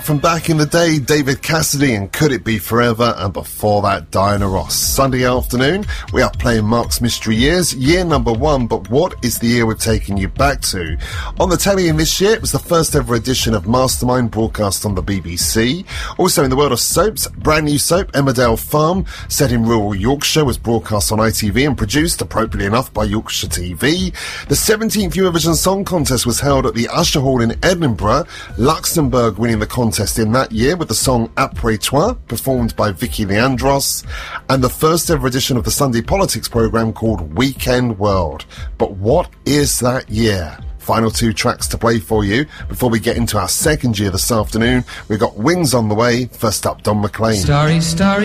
From back in the day, David Cassidy and Could It Be Forever, and before that, Diana Ross. Sunday afternoon, we are playing Mark's Mystery Years, year number 1, but what is the year we've taken you back to? On the telly in this year, it was the first ever edition of Mastermind, broadcast on the BBC. Also in the world of soaps, brand new soap, Emmerdale Farm, set in rural Yorkshire, was broadcast on ITV and produced, appropriately enough, by Yorkshire TV. The 17th Eurovision Song Contest was held at the Usher Hall in Edinburgh, Luxembourg winning the contest in that year with the song Après Toi, performed by Vicky Leandros, and the first ever edition of the Sunday Politics programme called Weekend World. But what is that year? Final 2 tracks to play for you before we get into our second year this afternoon. We've got Wings on the way. First up, Don McLean. Starry, starry